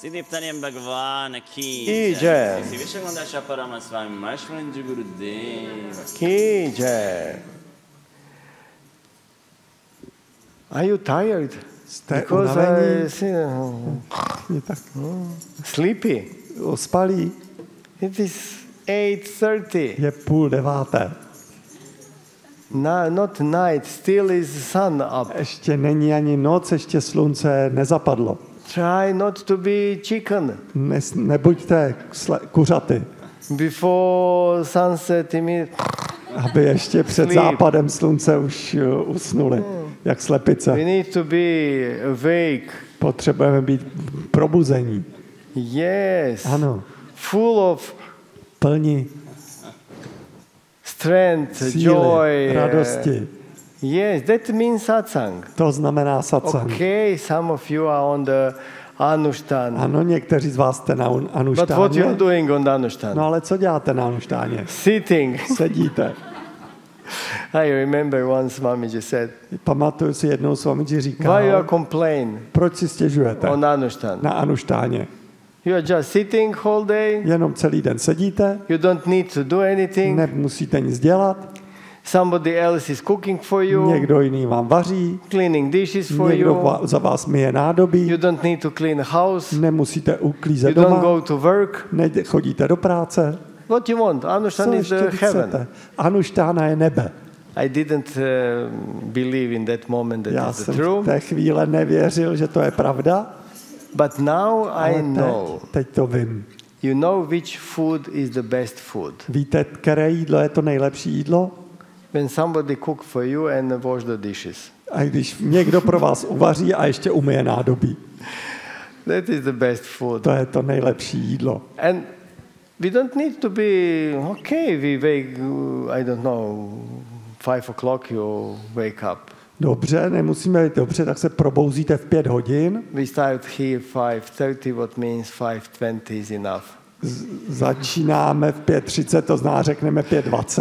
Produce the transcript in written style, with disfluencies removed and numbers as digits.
Szép Bhagwan ki Jai. Szép Vishagondása Paramaswami Maheshwaranji Gurudev Ki Jai. Are you tired? Jste Because unavení? I see, Tak sleepy. ospalí. It is 8:30. Je 8:30. No, not night. Still is sun up. Ještě není ani noc, ještě slunce nezapadlo. Try not to be chicken. Nebuďte kuřaty, Before sunset, aby ještě před Sleep. západem slunce už usnuli, jak we slepice. need to be awake. Potřebujeme být probuzení. Yes. Ano, Full of plní strength, síly, joy. radosti. Yes, that means satsang. To znamená satsang. Okay, some of you are on the Anushtan. Ano, někteří z vás jste na But what you Anuštáně. are doing on the Anushtan? No ale co děláte na Anuštáně? Sitting. Sedíte. I remember once Mamiji said, Pamatuju si, jednou Swamiji why you říkal, are complaining proč si stěžujete on Anushtan? na Anuštáně? You are just sitting whole day. Jenom celý den sedíte, You don't need to do anything. nemusíte nic dělat, Somebody else is cooking for you, někdo jiný vám vaří, cleaning dishes for někdo you. za vás myje nádobí, You don't need to clean a house. nemusíte You uklízet don't doma, go to work. chodíte do práce. What you want? Anushtan Co is the ještě heaven. chcete? Anuštána je nebe. I didn't believe in that moment that Já it's the jsem true. v té chvíli nevěřil, že to je pravda, But now I ale know. teď to vím. You know which food is the best food. Víte, které jídlo je to nejlepší jídlo? When somebody cook for you and wash the dishes. A když někdo pro vás uvaří a ještě umyje nádobí. That is the best food. To je to nejlepší jídlo. And we don't need to be, okay, we wake, I don't know, 5 o'clock you wake up. Dobře, nemusíme být dobře, tak se probouzíte v 5 hodin. We start here 5:30, what means 5:20 is enough. Začínáme v 5:30, to znamená řekneme 5:20.